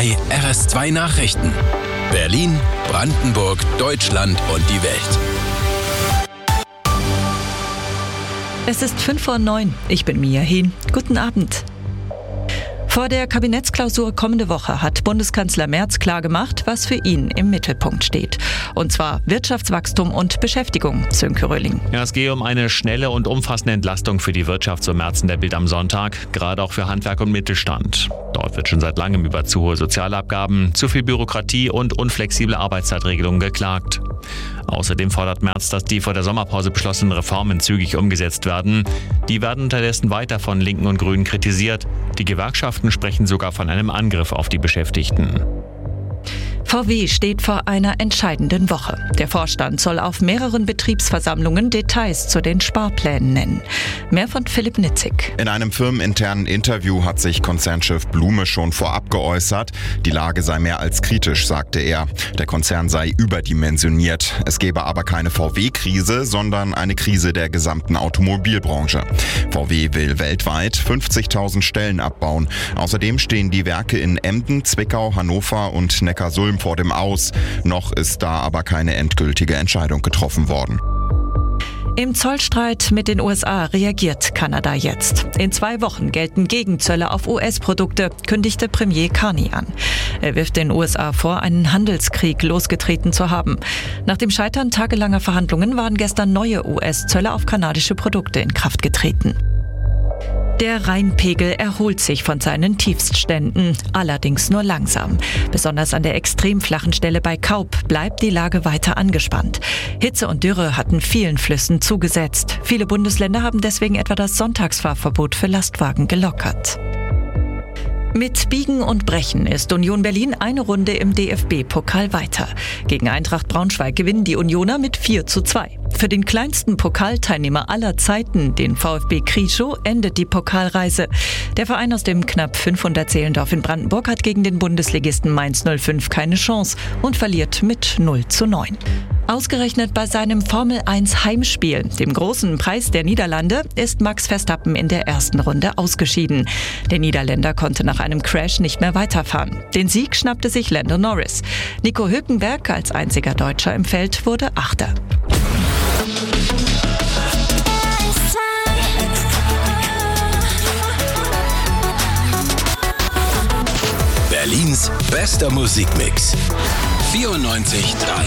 bei RS2 Nachrichten. Berlin, Brandenburg, Deutschland und die Welt. Es ist 8:55. Ich bin Mia Hehn. Guten Abend. Vor der Kabinettsklausur kommende Woche hat Bundeskanzler Merz klargemacht, was für ihn im Mittelpunkt steht. Und zwar Wirtschaftswachstum und Beschäftigung, Sönke Röhling. Ja, es gehe um eine schnelle und umfassende Entlastung für die Wirtschaft, so Merz in der Bild am Sonntag, gerade auch für Handwerk und Mittelstand. Dort wird schon seit langem über zu hohe Sozialabgaben, zu viel Bürokratie und unflexible Arbeitszeitregelungen geklagt. Außerdem fordert Merz, dass die vor der Sommerpause beschlossenen Reformen zügig umgesetzt werden. Die werden unterdessen weiter von Linken und Grünen kritisiert. Die Gewerkschaften sprechen sogar von einem Angriff auf die Beschäftigten. VW steht vor einer entscheidenden Woche. Der Vorstand soll auf mehreren Betriebsversammlungen Details zu den Sparplänen nennen. Mehr von Philipp Nitzig. In einem firmeninternen Interview hat sich Konzernchef Blume schon vorab geäußert. Die Lage sei mehr als kritisch, sagte er. Der Konzern sei überdimensioniert. Es gebe aber keine VW-Krise, sondern eine Krise der gesamten Automobilbranche. VW will weltweit 50.000 Stellen abbauen. Außerdem stehen die Werke in Emden, Zwickau, Hannover und Neckarsulm vor dem Aus. Noch ist da aber keine endgültige Entscheidung getroffen worden. Im Zollstreit mit den USA reagiert Kanada jetzt. In 2 Wochen gelten Gegenzölle auf US-Produkte, kündigte Premier Carney an. Er wirft den USA vor, einen Handelskrieg losgetreten zu haben. Nach dem Scheitern tagelanger Verhandlungen waren gestern neue US-Zölle auf kanadische Produkte in Kraft getreten. Der Rheinpegel erholt sich von seinen Tiefstständen, allerdings nur langsam. Besonders an der extrem flachen Stelle bei Kaub bleibt die Lage weiter angespannt. Hitze und Dürre hatten vielen Flüssen zugesetzt. Viele Bundesländer haben deswegen etwa das Sonntagsfahrverbot für Lastwagen gelockert. Mit Biegen und Brechen ist Union Berlin eine Runde im DFB-Pokal weiter. Gegen Eintracht Braunschweig gewinnen die Unioner mit 4:2. Für den kleinsten Pokalteilnehmer aller Zeiten, den VfB Krieschow, endet die Pokalreise. Der Verein aus dem knapp 500 Seelendorf in Brandenburg hat gegen den Bundesligisten Mainz 05 keine Chance und verliert mit 0:9. Ausgerechnet bei seinem Formel-1-Heimspiel, dem großen Preis der Niederlande, ist Max Verstappen in der ersten Runde ausgeschieden. Der Niederländer konnte nach einem Crash nicht mehr weiterfahren. Den Sieg schnappte sich Lando Norris. Nico Hülkenberg als einziger Deutscher im Feld wurde Achter. Berlins bester Musikmix. 94,3